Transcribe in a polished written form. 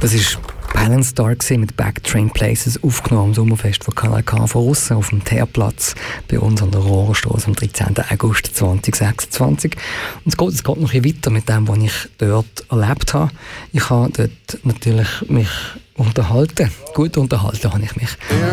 Das ist Balanstar mit Backtrain Places, aufgenommen am Sommerfest von Kanal K von außen auf dem Teerplatz bei uns an der Rohrstraße am 13. August 2026. Und es geht noch ein bisschen weiter mit dem, was ich dort erlebt habe. Ich habe dort natürlich mich unterhalten. Gut unterhalten habe ich mich.